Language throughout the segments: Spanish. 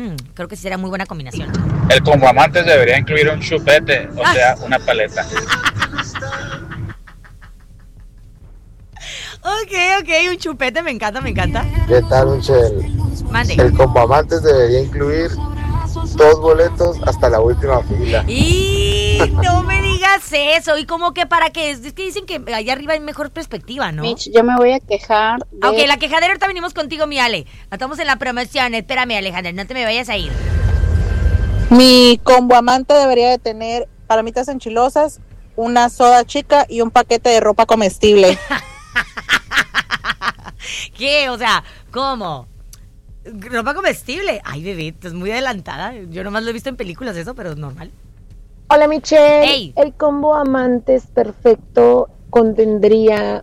Creo que sí sería muy buena combinación. El combo amantes debería incluir un chupete, o sea, una paleta. Ok, un chupete, me encanta. ¿Qué tal, Michelle? Mande. El combo amantes debería incluir 2 boletos hasta la última fila. Y no me digas eso. Y como que para qué, es que dicen que allá arriba hay mejor perspectiva, ¿no? Mitch, yo me voy a quejar de... Ok, la quejadera, ahorita venimos contigo, mi Ale. Estamos en la promoción, espérame, Alejandra, no te me vayas a ir. Mi combo amante debería de tener palomitas enchilosas, una soda chica y un paquete de ropa comestible. ¿Qué? O sea, ¿cómo? ¿Ropa comestible? Ay, bebé, estás muy adelantada. Yo nomás lo he visto en películas eso, pero es normal. Hola, Michelle. Hey. El combo amantes perfecto contendría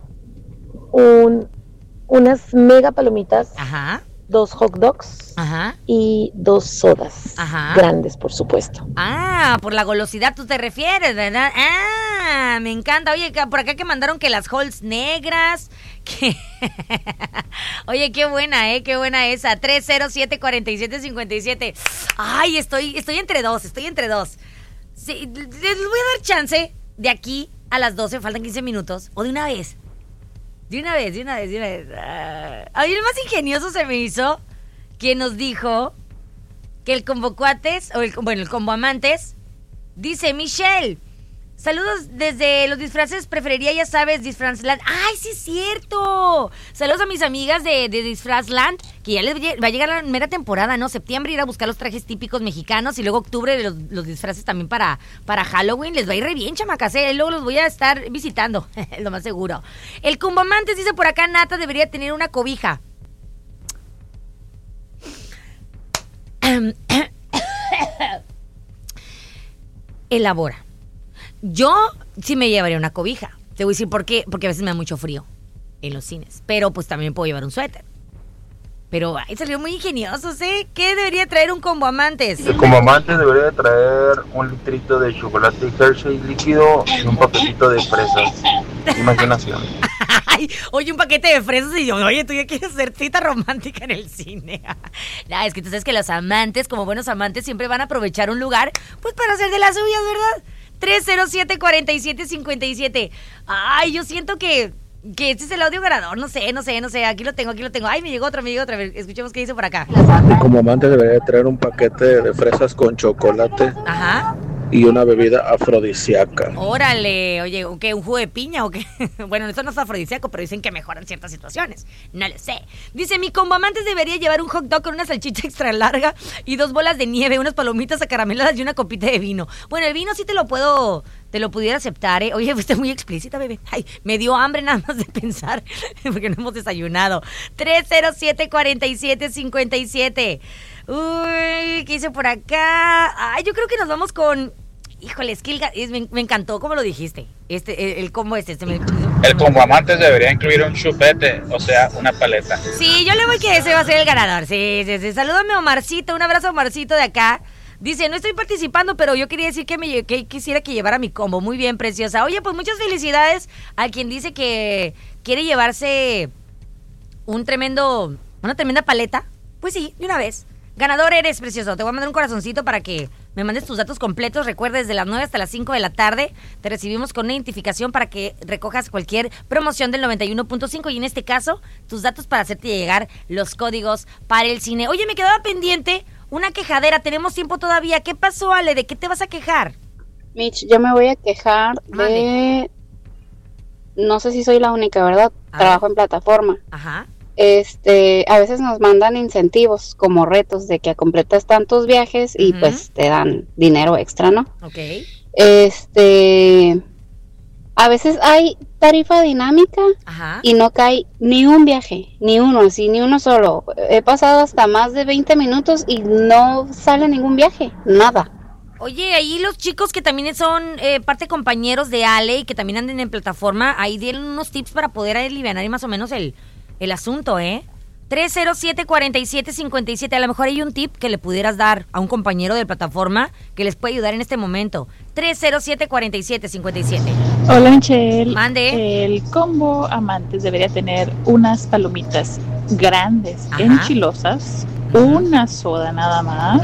unas mega palomitas, Ajá, 2 hot dogs ajá. y 2 sodas. Ajá. Grandes, por supuesto. Ah, por la golosidad tú te refieres, ¿verdad? Ah, me encanta. Oye, por acá que mandaron que las Halls negras, que... Oye, qué buena esa. 307-4757. Ay, estoy entre dos. Sí, les voy a dar chance de aquí a las 12, faltan 15 minutos, o de una vez. De una vez. A mí el más ingenioso se me hizo que nos dijo que el convocuates, o el combo amantes, dice: Michelle, saludos desde los disfraces, preferiría, ya sabes, Disfrazland. ¡Ay, sí es cierto! Saludos a mis amigas de Disfrazland, que ya les va a llegar la mera temporada, ¿no? Septiembre ir a buscar los trajes típicos mexicanos y luego octubre los disfraces también para Halloween. Les va a ir re bien, chamacas, ¿eh? Luego los voy a estar visitando, lo más seguro. El combo amantes, dice por acá, Nata debería tener una cobija. Elabora. Yo sí me llevaría una cobija. Te voy a decir por qué. Porque a veces me da mucho frío en los cines. Pero pues también puedo llevar un suéter. Pero ay, salió muy ingeniosos, ¿eh? ¿Qué debería traer un combo amantes? El combo amantes debería traer un litrito de chocolate Hershey líquido y un paquetito de fresas. Imaginación. Ay, oye, un paquete de fresas y yo, oye, tú ya quieres ser cita romántica en el cine. No, es que tú sabes que los amantes, como buenos amantes, siempre van a aprovechar un lugar, pues para hacer de las suyas, ¿verdad? 307-4757. Ay, yo siento que este es el audio ganador, no sé. Aquí lo tengo. Ay, me llegó otra. Escuchemos qué dice por acá. Como amante debería traer un paquete de fresas con chocolate. Ajá. Y una bebida afrodisíaca. Órale, oye, ¿qué? ¿Un jugo de piña o qué? Bueno, eso no es afrodisíaco, pero dicen que mejoran ciertas situaciones. No lo sé. Dice, mi combo amantes debería llevar un hot dog con una salchicha extra larga y 2 bolas de nieve, unas palomitas acarameladas y una copita de vino. Bueno, el vino sí te lo pudiera aceptar, ¿eh? Oye, fuiste muy explícita, bebé. Ay, me dio hambre nada más de pensar, porque no hemos desayunado. 307-4757. Uy, ¿qué hice por acá? Ay, yo creo que nos vamos con... Híjole, es que me encantó como lo dijiste. El combo El combo amantes debería incluir un chupete, o sea, una paleta. Sí, yo le voy que ese va a ser el ganador. Sí. Salúdame a Omarcito, un abrazo a Omarcito de acá. Dice, no estoy participando, pero yo quería decir que quisiera que llevara mi combo. Muy bien, preciosa. Oye, pues muchas felicidades a quien dice que quiere llevarse una tremenda paleta. Pues sí, de una vez. Ganador eres, precioso. Te voy a mandar un corazoncito para que me mandes tus datos completos. Recuerda, desde las 9 hasta las 5 de la tarde te recibimos con una identificación para que recojas cualquier promoción del 91.5 y en este caso, tus datos para hacerte llegar los códigos para el cine. Oye, me quedaba pendiente una quejadera. Tenemos tiempo todavía. ¿Qué pasó, Ale? ¿De qué te vas a quejar? Mitch, yo me voy a quejar de... No sé si soy la única, ¿verdad? Trabajo en plataforma. Ajá. A veces nos mandan incentivos como retos de que completas tantos viajes y pues te dan dinero extra, ¿no? Ok. A veces hay tarifa dinámica. Ajá. Y no cae ni un viaje, ni uno solo. He pasado hasta más de 20 minutos y no sale ningún viaje, nada. Oye, ahí los chicos que también son parte compañeros de Ale y que también andan en plataforma, ahí dieron unos tips para poder alivianar más o menos el asunto, 307-4757. A lo mejor hay un tip que le pudieras dar a un compañero de plataforma que les puede ayudar en este momento. 307-4757. Hola, Michelle. Mande. El combo amantes debería tener unas palomitas grandes, Ajá. enchilosas, una soda nada más,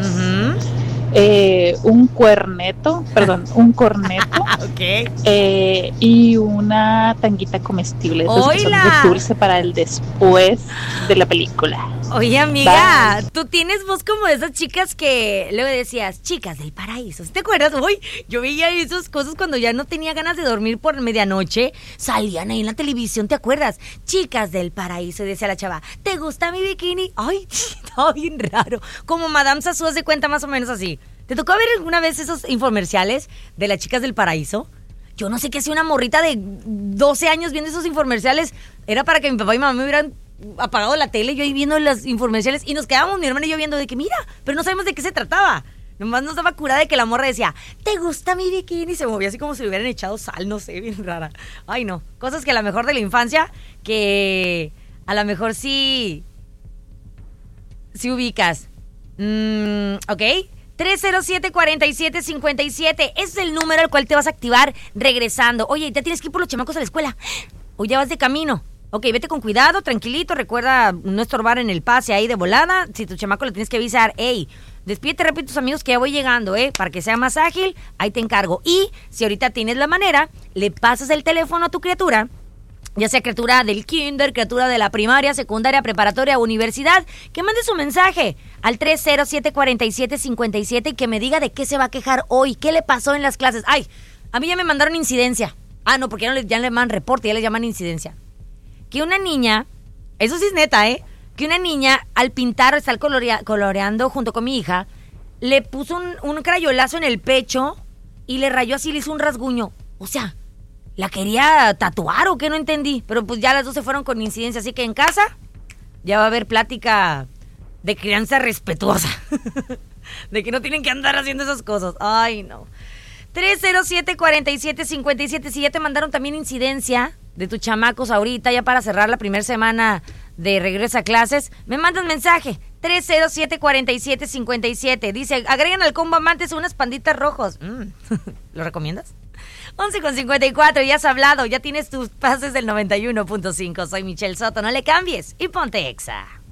un corneto, Ok. y una tanguita comestible, esos que son de ¡Hola! dulce para el después de la película. Oye, amiga, tú tienes voz como de esas chicas que luego decías, chicas del paraíso. ¿Sí te acuerdas? Uy, yo veía esas cosas cuando ya no tenía ganas de dormir por medianoche. Salían ahí en la televisión, ¿te acuerdas? Chicas del paraíso, y decía la chava, ¿te gusta mi bikini? Ay, estaba bien raro. Como Madame Sassou se cuenta más o menos así. ¿Te tocó ver alguna vez esos infomerciales de las chicas del paraíso? Yo no sé qué hacía una morrita de 12 años viendo esos infomerciales. Era para que mi papá y mamá me hubieran apagado la tele, yo ahí viendo los infomerciales, y nos quedábamos mi hermana y yo viendo de que mira, pero no sabemos de qué se trataba. Nomás nos daba cura de que la morra decía, ¿te gusta mi bikini? Y se movía así como si le hubieran echado sal, no sé, bien rara. Ay, no, cosas que a lo mejor de la infancia, que a lo mejor sí ubicas. Ok. 307-4757. Ese es el número al cual te vas a activar regresando. Oye, ya tienes que ir por los chamacos a la escuela. O ya vas de camino. Ok, vete con cuidado, tranquilito. Recuerda no estorbar en el pase ahí de volada. Si tu chamaco le tienes que avisar, hey, despídete rápido tus amigos que ya voy llegando, para que sea más ágil. Ahí te encargo. Y si ahorita tienes la manera, le pasas el teléfono a tu criatura, ya sea criatura del kinder, criatura de la primaria, secundaria, preparatoria, universidad, que mande su mensaje al 307-4757 y que me diga de qué se va a quejar hoy, qué le pasó en las clases. Ay, a mí ya me mandaron incidencia. Ah, no, porque ya le mandan reporte, ya le llaman incidencia. Que una niña, eso sí es neta, que una niña al pintar o estar coloreando junto con mi hija, le puso un crayolazo en el pecho y le rayó así, le hizo un rasguño. O sea, ¿la quería tatuar o qué? No entendí. Pero pues ya las dos se fueron con incidencia. Así que en casa ya va a haber plática de crianza respetuosa. De que no tienen que andar haciendo esas cosas. Ay, no. 307-4757. Si ya te mandaron también incidencia de tus chamacos ahorita, ya para cerrar la primera semana de regreso a clases, me mandan mensaje. 307-4757. Dice, agregan al combo amantes unas panditas rojos. ¿Lo recomiendas? 11:54, ya has hablado, ya tienes tus pases del 91.5. Soy Michelle Soto, no le cambies y ponte Exa.